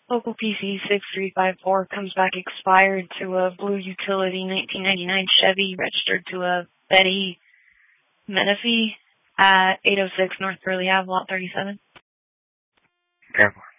Local PC 6354 comes back expired to a blue utility 1999 Chevy registered to a Betty Menifee at 806 North Burley Ave, Lot 37. Careful.